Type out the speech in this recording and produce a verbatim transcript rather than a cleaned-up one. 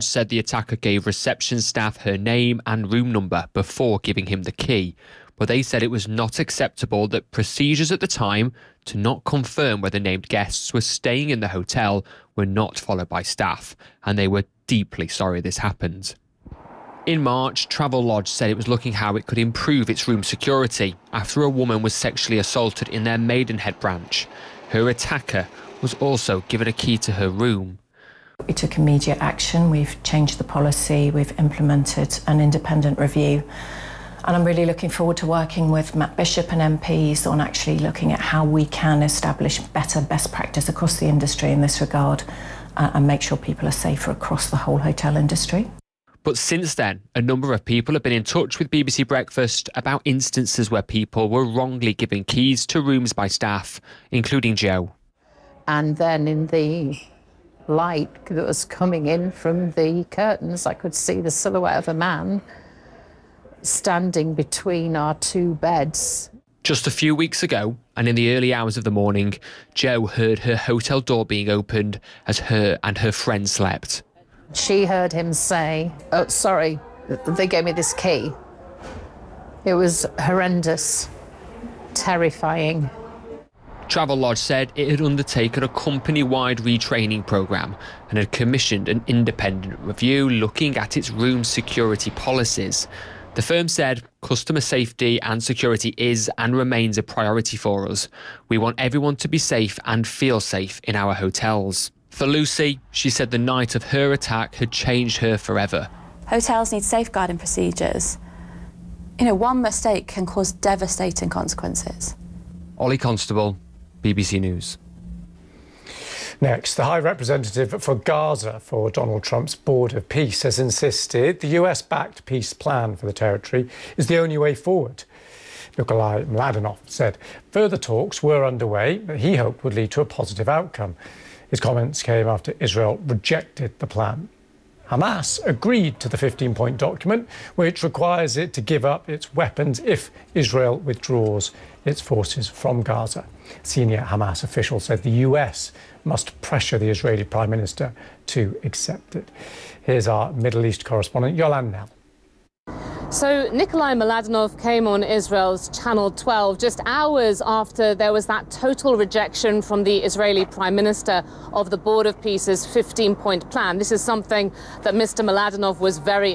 said the attacker gave reception staff her name and room number before giving him the key, but they said it was not acceptable that procedures at the time to not confirm whether named guests were staying in the hotel were not followed by staff, and they were deeply sorry this happened. In March, Travelodge said it was looking how it could improve its room security after a woman was sexually assaulted in their Maidenhead branch. Her attacker was also given a key to her room. We took immediate action. We've changed the policy. We've implemented an independent review. And I'm really looking forward to working with Matt Bishop and M Ps on actually looking at how we can establish better best practice across the industry in this regard uh, and make sure people are safer across the whole hotel industry. But since then, a number of people have been in touch with B B C Breakfast about instances where people were wrongly given keys to rooms by staff, including Joe. And then in the light that was coming in from the curtains, I could see the silhouette of a man standing between our two beds. Just a few weeks ago, and in the early hours of the morning, Joe heard her hotel door being opened as her and her friend slept. She heard him say, "Oh, sorry, they gave me this key." It was horrendous, terrifying. Travelodge said it had undertaken a company-wide retraining programme and had commissioned an independent review looking at its room security policies. The firm said customer safety and security is and remains a priority for us. We want everyone to be safe and feel safe in our hotels. For Lucy, she said the night of her attack had changed her forever. Hotels need safeguarding procedures. You know, one mistake can cause devastating consequences. Ollie Constable, B B C News. Next, the High Representative for Gaza for Donald Trump's Board of Peace has insisted the U S-backed peace plan for the territory is the only way forward. Nikolai Mladenov said further talks were underway that he hoped would lead to a positive outcome. His comments came after Israel rejected the plan. Hamas agreed to the fifteen-point document, which requires it to give up its weapons if Israel withdraws its forces from Gaza. Senior Hamas officials said the U S must pressure the Israeli Prime Minister to accept it. Here's our Middle East correspondent, Yolande Knell. So Nikolai Mladenov came on Israel's Channel twelve just hours after there was that total rejection from the Israeli Prime Minister of the Board of Peace's fifteen-point plan. This is something that Mister Mladenov was very